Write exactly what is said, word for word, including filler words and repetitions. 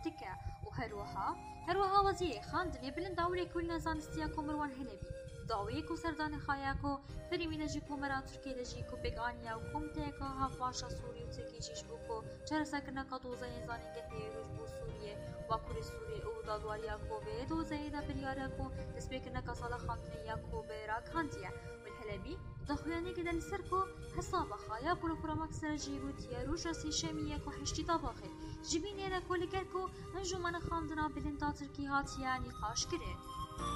دروتكا وهروها هروها وزير خاندني بلن داوري كلنا زانستياكو مروان هلبي داويكو سردان خاياكو فريمينا جيكو مرا تركي لجيكو بيغانيا وكومتيكا هافاشا سوري وتركي جيشبوكو چرساكنا قطوزا ينزاني هيروش بو سوريا وكوري سوري او دادوارياكو بيدو زيدا برياراكو تسبيكنا كصالة خانتنياكو بيراك هانديا والهلبي دخوياني كده لسركو حسابا خايا بروغرامك سرجيرو تياروش راسي شامياكو حشتي طباخي جيبينينا كوليكاركو انجو من خاندنا بلنتا تركي هاتيا نقاش كره